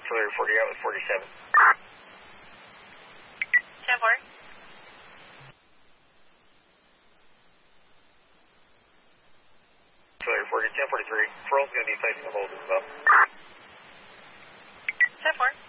Clear 40 out with 47. 10-4. Clear 40, 1043. Pearl's going to be placing a hold as well. 10-4.